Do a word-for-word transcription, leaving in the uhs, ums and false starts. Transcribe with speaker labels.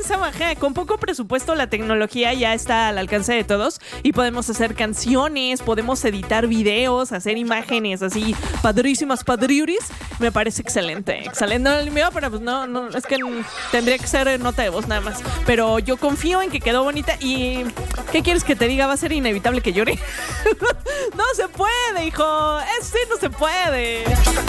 Speaker 1: esa magia. Con poco presupuesto la tecnología ya está al alcance de todos y podemos hacer canciones, podemos editar videos, hacer imágenes así padrísimas, padriuris. Me parece excelente, excelente. No, el mío, pero pues no, no, es que tendría que ser nota de voz nada más. Pero yo confío en que quedó bonita y ¿qué quieres que te diga? Va a ser inevitable que llore. No se puede, hijo. Es sí, no se puede.